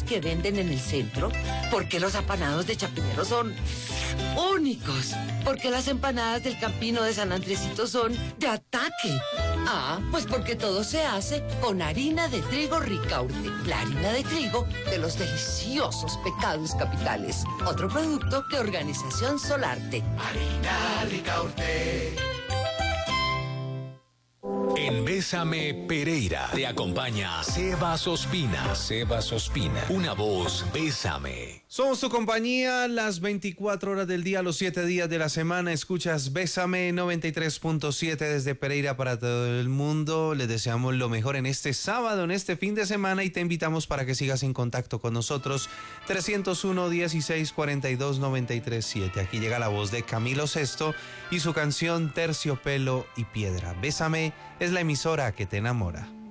que venden en el centro? Porque los apanados de Chapinero son únicos. Porque las empanadas del Campino de San Andresito son de ataque. Ah, pues porque todo se hace con harina de trigo Ricaurte, la harina de trigo de los deliciosos pecados capitales. Otro producto de Organización Solarte. Harina Ricaurte. En Bésame Pereira te acompaña Sebas Ospina. Sebas Ospina, una voz Bésame. Somos tu compañía las 24 horas del día, los 7 días de la semana. Escuchas Bésame 93.7 desde Pereira para todo el mundo. Les deseamos lo mejor en este sábado, en este fin de semana, y te invitamos para que sigas en contacto con nosotros. 301-1642-937. Aquí llega la voz de Camilo Sesto y su canción Terciopelo y Piedra. Bésame es la emisora que te enamora.